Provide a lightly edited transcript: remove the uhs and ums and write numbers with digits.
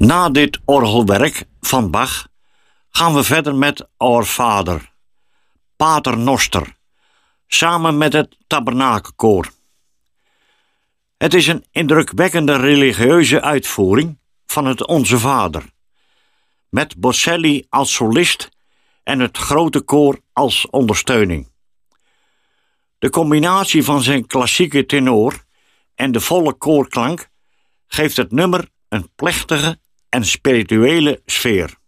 Na dit orgelwerk van Bach gaan we verder met Our Father, Pater Noster, samen met het Tabernakelkoor. Het is een indrukwekkende religieuze uitvoering van het Onze Vader, met Bocelli als solist en het grote koor als ondersteuning. De combinatie van zijn klassieke tenor en de volle koorklank geeft het nummer een plechtige en spirituele sfeer.